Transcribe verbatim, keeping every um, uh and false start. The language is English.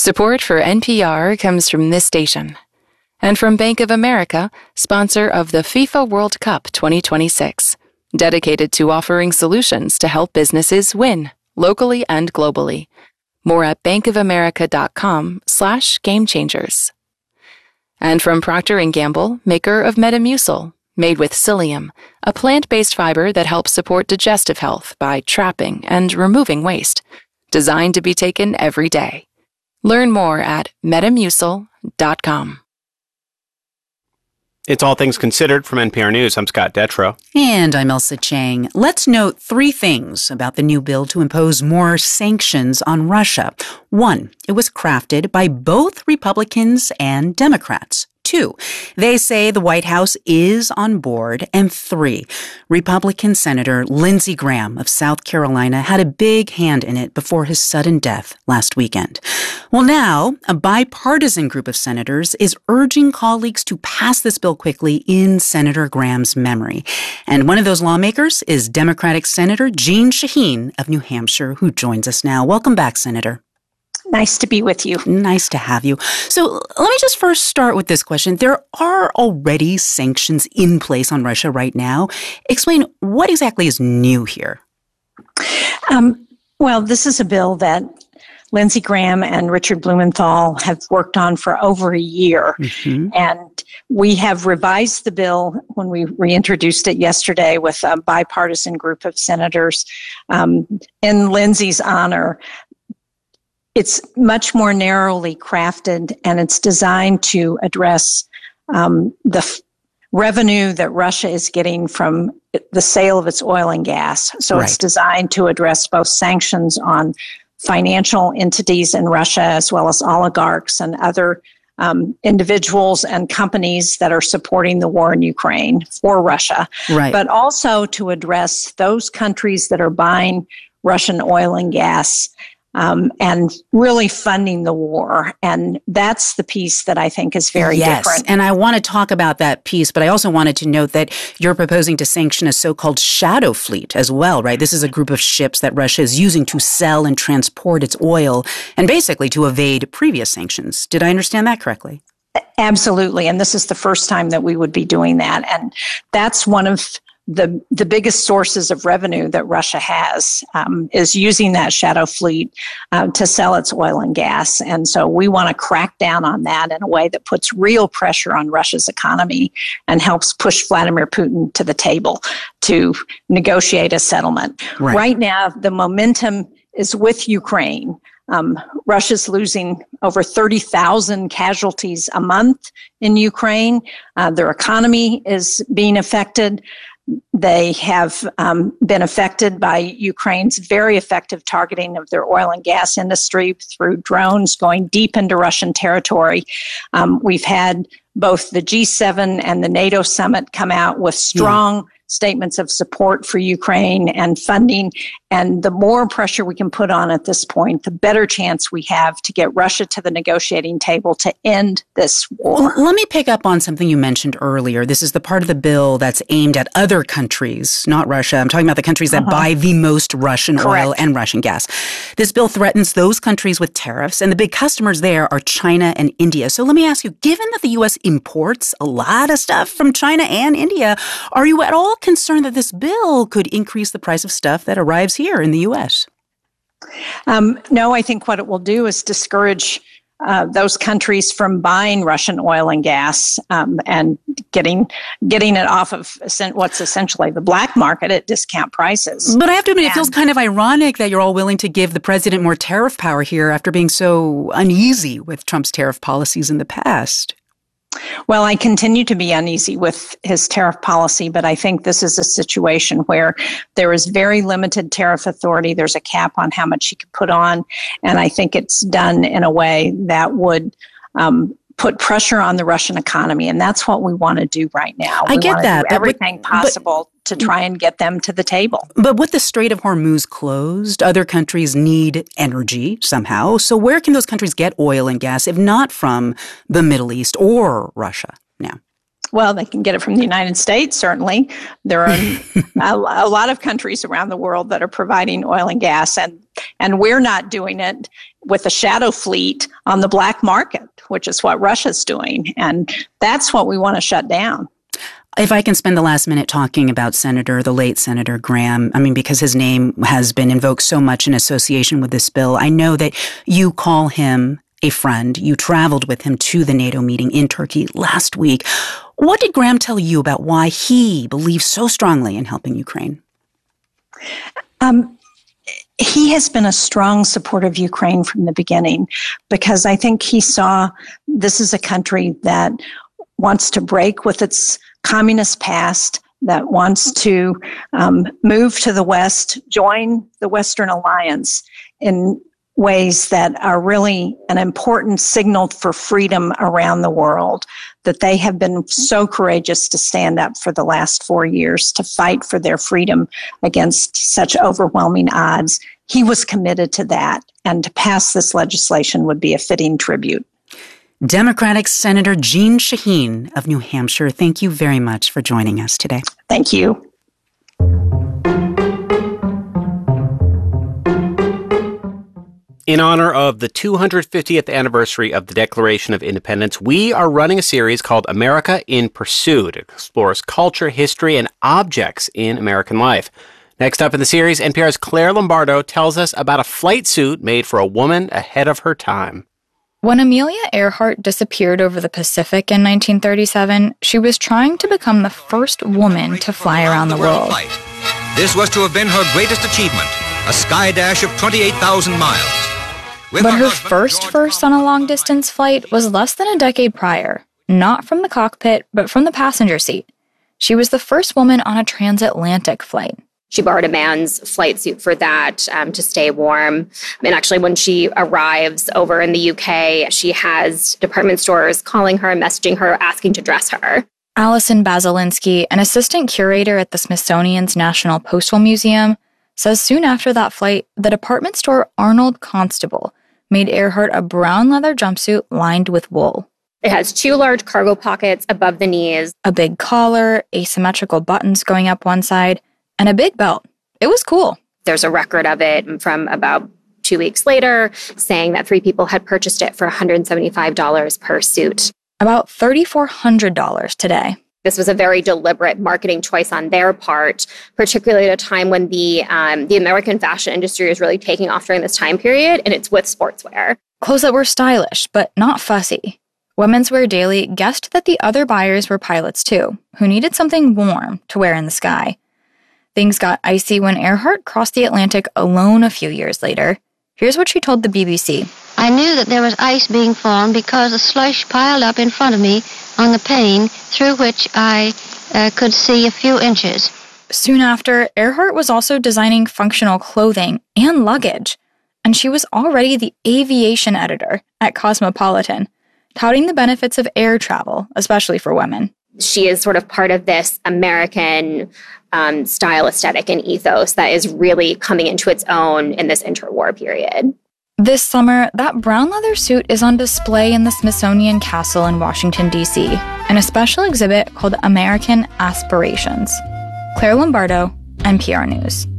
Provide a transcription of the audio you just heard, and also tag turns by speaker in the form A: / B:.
A: Support for N P R comes from this station and from Bank of America, sponsor of the FIFA World Cup twenty twenty-six, dedicated to offering solutions to help businesses win locally and globally. More at bankofamerica.com slash game changers. And from Procter and Gamble, maker of Metamucil, made with psyllium, a plant-based fiber that helps support digestive health by trapping and removing waste, designed to be taken every day. Learn more at metamucil dot com.
B: It's All Things Considered from N P R News. I'm Scott Detrow.
C: And I'm Elsa Chang. Let's note three things about the new bill to impose more sanctions on Russia. One, it was crafted by both Republicans and Democrats. Two, they say the White House is on board. And three, Republican Senator Lindsey Graham of South Carolina had a big hand in it before his sudden death last weekend. Well, now, a bipartisan group of senators is urging colleagues to pass this bill quickly in Senator Graham's memory. And one of those lawmakers is Democratic Senator Jeanne Shaheen of New Hampshire, who joins us now. Welcome back, Senator.
D: Nice to be with you.
C: Nice to have you. So let me just first start with this question. There are already sanctions in place on Russia right now. Explain what exactly is new here.
D: Um, well, this is a bill that Lindsey Graham and Richard Blumenthal have worked on for over a year. Mm-hmm. And we have revised the bill when we reintroduced it yesterday with a bipartisan group of senators um, in Lindsey's honor. It's much more narrowly crafted, and it's designed to address um, the f- revenue that Russia is getting from the sale of its oil and gas. So right. It's designed to address both sanctions on financial entities in Russia, as well as oligarchs and other um, individuals and companies that are supporting the war in Ukraine for Russia,
C: right.
D: But also to address those countries that are buying Russian oil and gas Um, and really funding the war. And that's the piece that I think is very
C: yes.
D: different.
C: And I want to talk about that piece, but I also wanted to note that you're proposing to sanction a so-called shadow fleet as well, right? This is a group of ships that Russia is using to sell and transport its oil and basically to evade previous sanctions. Did I understand that correctly?
D: Absolutely. And this is the first time that we would be doing that. And that's one of The the biggest sources of revenue that Russia has um, is using that shadow fleet uh, to sell its oil and gas. And so we want to crack down on that in a way that puts real pressure on Russia's economy and helps push Vladimir Putin to the table to negotiate a settlement.
C: Right,
D: right now, the momentum is with Ukraine. Um, Russia's losing over thirty thousand casualties a month in Ukraine. Uh, their economy is being affected. They have um, been affected by Ukraine's very effective targeting of their oil and gas industry through drones going deep into Russian territory. Um, we've had both the G seven and the NATO summit come out with strong yeah. statements of support for Ukraine and funding. And the more pressure we can put on at this point, the better chance we have to get Russia to the negotiating table to end this war.
C: Well, let me pick up on something you mentioned earlier. This is the part of the bill that's aimed at other countries, not Russia. I'm talking about the countries that uh-huh. buy the most Russian
D: Correct.
C: oil and Russian gas. This bill threatens those countries with tariffs, and the big customers there are China and India. So let me ask you, given that the U S imports a lot of stuff from China and India, are you at all concerned that this bill could increase the price of stuff that arrives here in the U S?
D: Um, no, I think what it will do is discourage uh, those countries from buying Russian oil and gas um, and getting getting it off of what's essentially the black market at discount prices.
C: But I have to admit,
D: and,
C: it feels kind of ironic that you're all willing to give the president more tariff power here after being so uneasy with Trump's tariff policies in the past.
D: Well, I continue to be uneasy with his tariff policy, but I think this is a situation where there is very limited tariff authority. There's a cap on how much he can put on, and I think it's done in a way that would um, put pressure on the Russian economy, and that's what we want to do right now.
C: I
D: we
C: get
D: want
C: that.
D: to do everything
C: but,
D: possible
C: but,
D: to try and get them to the table.
C: But with the Strait of Hormuz closed, other countries need energy somehow. So where can those countries get oil and gas if not from the Middle East or Russia now?
D: Well, they can get it from the United States, certainly. There are a, a lot of countries around the world that are providing oil and gas, and And we're not doing it with a shadow fleet on the black market, which is what Russia's doing. And that's what we want to shut down.
C: If I can spend the last minute talking about Senator, the late Senator Graham, I mean, because his name has been invoked so much in association with this bill, I know that you call him a friend. You traveled with him to the NATO meeting in Turkey last week. What did Graham tell you about why he believes so strongly in helping Ukraine?
D: Um, he has been a strong supporter of Ukraine from the beginning, because I think he saw this is a country that wants to break with its communist past, that wants to um, move to the West, join the Western Alliance in ways that are really an important signal for freedom around the world, that they have been so courageous to stand up for the last four years to fight for their freedom against such overwhelming odds. He was committed to that, and to pass this legislation would be a fitting tribute.
C: Democratic Senator Jeanne Shaheen of New Hampshire, thank you very much for joining us today.
D: Thank you.
B: In honor of the two hundred fiftieth anniversary of the Declaration of Independence, we are running a series called America in Pursuit. It explores culture, history, and objects in American life. Next up in the series, N P R's Claire Lombardo tells us about a flight suit made for a woman ahead of her time.
E: When Amelia Earhart disappeared over the Pacific in nineteen thirty-seven, she was trying to become the first woman to fly around the world.
F: This was to have been her greatest achievement, a sky dash of twenty-eight thousand miles. With
E: but her,
F: her
E: first
F: George
E: first on a long-distance flight was less than a decade prior, not from the cockpit, but from the passenger seat. She was the first woman on a transatlantic flight.
G: She borrowed a man's flight suit for that um, to stay warm. And actually, when she arrives over in the U K, she has department stores calling her, messaging her, asking to dress her.
E: Allison Basilinsky, an assistant curator at the Smithsonian's National Postal Museum, says soon after that flight, the department store Arnold Constable made Earhart a brown leather jumpsuit lined with wool.
G: It has two large cargo pockets above the knees,
E: a big collar, asymmetrical buttons going up one side, and a big belt. It was cool.
G: There's a record of it from about two weeks later saying that three people had purchased it for one hundred seventy-five dollars per suit.
E: About three thousand four hundred dollars today.
G: This was a very deliberate marketing choice on their part, particularly at a time when the um, the American fashion industry is really taking off during this time period, and it's with sportswear.
E: Clothes that were stylish, but not fussy. Women's Wear Daily guessed that the other buyers were pilots too, who needed something warm to wear in the sky. Things got icy when Earhart crossed the Atlantic alone a few years later. Here's what she told the B B C.
H: I knew that there was ice being formed because the slush piled up in front of me on the pane through which I uh, could see a few inches.
E: Soon after, Earhart was also designing functional clothing and luggage, and she was already the aviation editor at Cosmopolitan, touting the benefits of air travel, especially for women.
G: She is sort of part of this American um, style aesthetic and ethos that is really coming into its own in this interwar period.
E: This summer, that brown leather suit is on display in the Smithsonian Castle in Washington, D C, in a special exhibit called American Aspirations. Claire Lombardo, N P R News.